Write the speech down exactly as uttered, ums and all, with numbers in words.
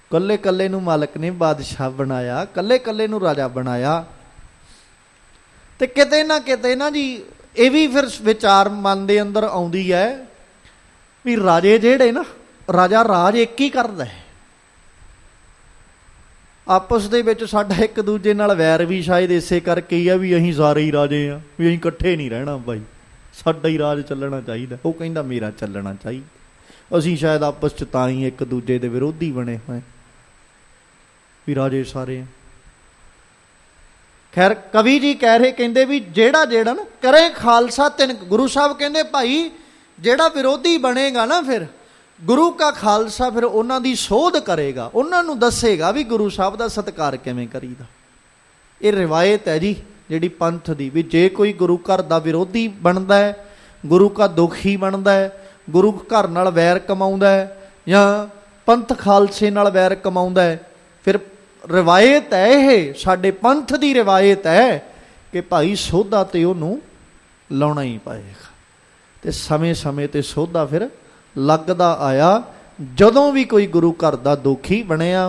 ਕੱਲੇ ਕੱਲੇ ਨੂੰ ਮਾਲਕ ਨੇ ਬਾਦਸ਼ਾਹ ਬਣਾਇਆ, ਕੱਲੇ ਕੱਲੇ ਨੂੰ ਰਾਜਾ ਬਣਾਇਆ। ਤੇ ਕਿਤੇ ਨਾ ਕਿਤੇ ਨਾ ਜੀ ਇਹ ਵੀ ਫਿਰ ਵਿਚਾਰ ਮਨ ਦੇ ਅੰਦਰ ਆਉਂਦੀ ਹੈ ਵੀ ਰਾਜੇ ਜਿਹੜੇ ਨਾ, ਰਾਜਾ ਰਾਜ ਇੱਕ ਹੀ ਕਰਦਾ ਹੈ। ਆਪਸ ਦੇ ਵਿੱਚ ਸਾਡਾ ਇੱਕ ਦੂਜੇ ਨਾਲ ਵੈਰ ਵੀ ਸ਼ਾਇਦ ਇਸੇ ਕਰਕੇ ਹੀ ਆ ਵੀ ਅਸੀਂ ਸਾਰੇ ਹੀ ਰਾਜੇ ਆ, ਵੀ ਅਸੀਂ ਇਕੱਠੇ ਨਹੀਂ ਰਹਿਣਾ ਬਾਈ, ਸਾਡਾ ਹੀ ਰਾਜ ਚੱਲਣਾ ਚਾਹੀਦਾ। ਉਹ ਕਹਿੰਦਾ ਮੇਰਾ ਚੱਲਣਾ ਚਾਹੀਦਾ। ਅਸੀਂ ਸ਼ਾਇਦ ਆਪਸ 'ਚ ਤਾਂ ਹੀ ਇੱਕ ਦੂਜੇ ਦੇ ਵਿਰੋਧੀ ਬਣੇ ਹੋਏ ਵੀ ਰਾਜੇ ਸਾਰੇ। ਖੈਰ ਕਵੀ ਜੀ ਕਹਿ ਰਹੇ, ਕਹਿੰਦੇ ਵੀ ਜਿਹੜਾ ਜਿਹੜਾ ਨਾ ਕਰੇ ਖਾਲਸਾ ਤਿੰਨ। ਗੁਰੂ ਸਾਹਿਬ ਕਹਿੰਦੇ ਭਾਈ ਜਿਹੜਾ ਵਿਰੋਧੀ ਬਣੇਗਾ ਨਾ, ਫਿਰ ਗੁਰੂ ਕਾ ਖਾਲਸਾ ਫਿਰ ਉਹਨਾਂ ਦੀ ਸੋਧ ਕਰੇਗਾ, ਉਹਨਾਂ ਨੂੰ ਦੱਸੇਗਾ ਵੀ ਗੁਰੂ ਸਾਹਿਬ ਦਾ ਸਤਿਕਾਰ ਕਿਵੇਂ ਕਰੀਦਾ। ਇਹ ਰਿਵਾਇਤ ਹੈ ਜੀ ਜਿਹੜੀ ਪੰਥ ਦੀ, ਵੀ ਜੇ ਕੋਈ ਗੁਰੂ ਘਰ ਦਾ ਵਿਰੋਧੀ ਬਣਦਾ ਹੈ, ਗੁਰੂ ਕਾ ਦੁਖੀ ਬਣਦਾ ਹੈ, ਗੁਰੂ ਘਰ ਨਾਲ ਵੈਰ ਕਮਾਉਂਦਾ ਹੈ ਜਾਂ ਪੰਥ ਖਾਲਸੇ ਨਾਲ ਵੈਰ ਕਮਾਉਂਦਾ ਹੈ, ਫਿਰ ਰਿਵਾਇਤ ਹੈ, ਇਹ ਸਾਡੇ ਪੰਥ ਦੀ ਰਿਵਾਇਤ ਹੈ ਕਿ ਭਾਈ ਸੋਧਾ ਤੇ ਉਹਨੂੰ ਲਾਉਣਾ ਹੀ ਪਏਗਾ। ਤੇ ਸਮੇਂ ਸਮੇਂ ਤੇ ਸੋਧਾ ਫਿਰ ਲੱਗਦਾ ਆਇਆ। ਜਦੋਂ ਵੀ ਕੋਈ ਗੁਰੂ ਘਰ ਦਾ ਦੋਖੀ ਬਣਿਆ,